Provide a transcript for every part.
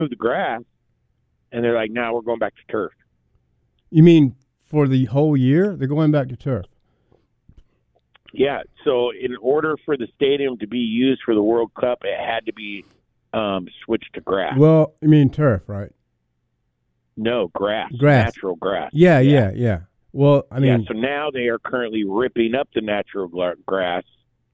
the grass, and they're like, "Now we're going back to turf." You mean for the whole year? They're going back to turf. Yeah. So in order for the stadium to be used for the World Cup, it had to be switched to grass. Well, you mean turf, right? No, grass. Grass. Natural grass. Yeah. Well, I mean, so now they are currently ripping up the natural grass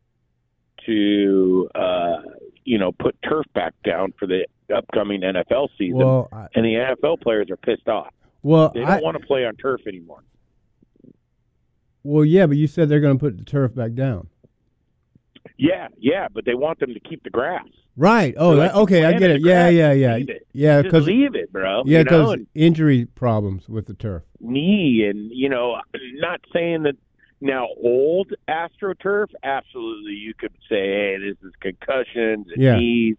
to, put turf back down for the upcoming NFL season. Well, and the NFL players are pissed off. Well, they don't want to play on turf anymore. Well, yeah, but you said they're going to put the turf back down. Yeah, but they want them to keep the grass. Right. Oh, like, okay, I get it. Yeah. Yeah, because leave it, bro. Yeah, because injury problems with the turf. Knee and not saying that now old AstroTurf. Absolutely, you could say, hey, this is concussions and knees.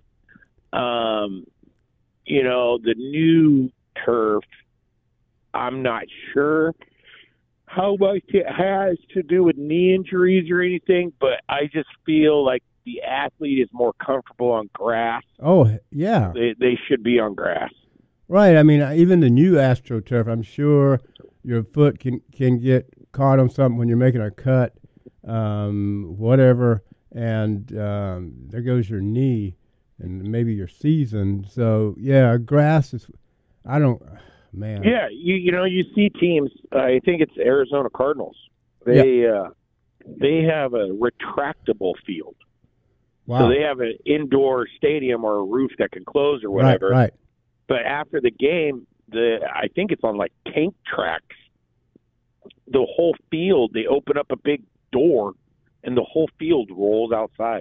The new turf, I'm not sure how much it has to do with knee injuries or anything, but I just feel like the athlete is more comfortable on grass. Oh, yeah. They should be on grass. Right. I mean, even the new AstroTurf, I'm sure your foot can get caught on something when you're making a cut, whatever, and there goes your knee and maybe your season. So, yeah, grass is – I don't – man. Yeah, you see teams. I think it's Arizona Cardinals. They have a retractable field. Wow. So they have an indoor stadium or a roof that can close or whatever. Right. But after the game, I think it's on like tank tracks. The whole field, they open up a big door, and the whole field rolls outside.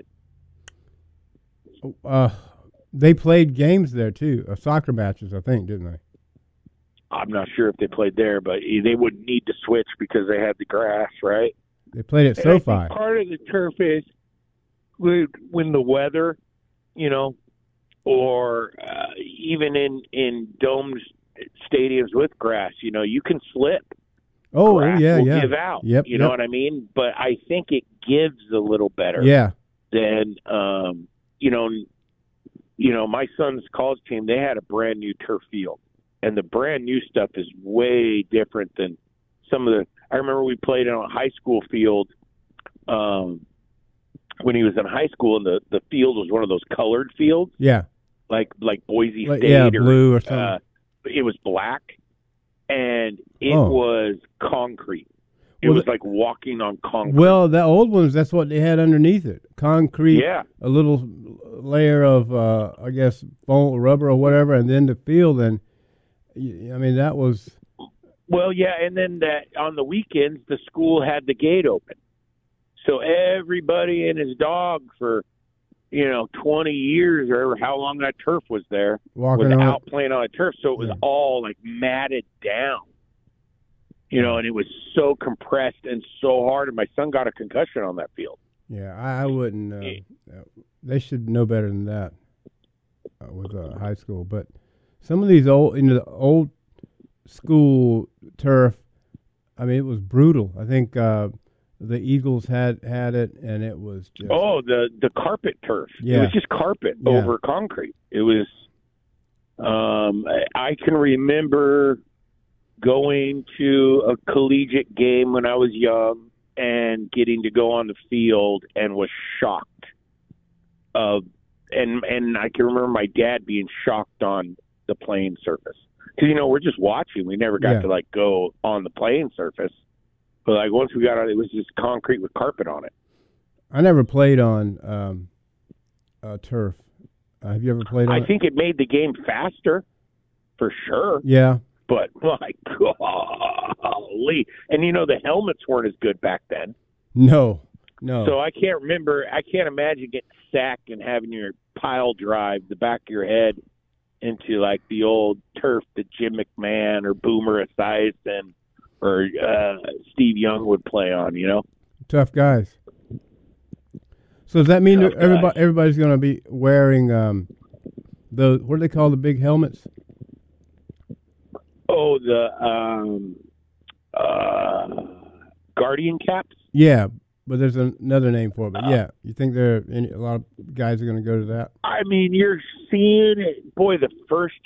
They played games there too, soccer matches, I think, didn't they? I'm not sure if they played there, but they would need to switch because they had the grass, right? They played at SoFi. I think part of the turf is when the weather, or even in domed stadiums with grass, you can slip. Oh, grass yeah. will give out. Yep. You know what I mean? But I think it gives a little better. Yeah. Than my son's college team. They had a brand new turf field. And the brand new stuff is way different than some of the. I remember we played on a high school field when he was in high school, and the field was one of those colored fields. Yeah, like Boise State. Yeah, blue or something. It was black, and it was concrete. It was like walking on concrete. Well, the old ones, that's what they had underneath it. Concrete, a little layer of, I guess, foam, rubber or whatever, and then the field. And, I mean, that was... Well, yeah, and then on the weekends, the school had the gate open. So everybody and his dog for, 20 years or how long that turf was there was out playing on a turf. So it was all, like, matted down. And it was so compressed and so hard, and my son got a concussion on that field. Yeah, I wouldn't. They should know better than that with high school. But some of these old school turf, I mean, it was brutal. I think the Eagles had it, and it was just the carpet turf. Yeah. It was just carpet over concrete. It was. I can remember going to a collegiate game when I was young and getting to go on the field and was shocked and I can remember my dad being shocked on the playing surface because we're just watching. We never got to go on the playing surface, but once we got on, it was just concrete with carpet on it. I never played on turf. Have you ever played on I think it made the game faster for sure. Yeah. But my golly, and the helmets weren't as good back then. No. So I can't imagine getting sacked and having your pile drive the back of your head into the old turf that Jim McMahon or Boomer Esiason or Steve Young would play on. Tough guys. So does that mean everybody's going to be wearing what do they call the big helmets? Oh, the Guardian caps? Yeah. But there's another name for it. But yeah, you think a lot of guys are going to go to that? I mean, you're seeing it. Boy, the first